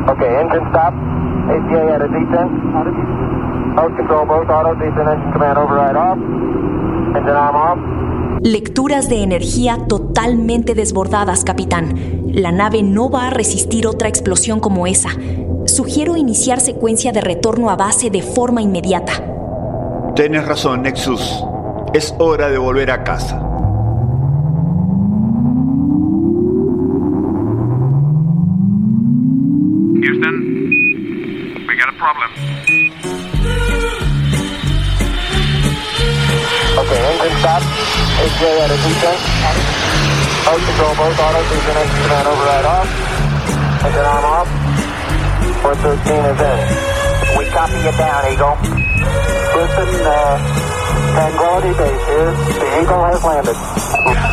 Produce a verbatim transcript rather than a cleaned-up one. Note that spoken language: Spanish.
Okay, engine stop. A C A at a descent. Both control, both auto, descent engine command override off. Engine arm off. Lecturas de energía totalmente desbordadas, capitán. La nave no va a resistir otra explosión como esa. Sugiero iniciar secuencia de retorno a base de forma inmediata. Tienes razón, Nexus. Es hora de volver a casa. Houston, we got a problem. Okay, engine stop. A C A at a descent. Both control, both auto, descent engine command override off. Engine arm off. four thirteen is in. We copy you down, Eagle. Houston, uh, Tranquility Base here. The Eagle has landed.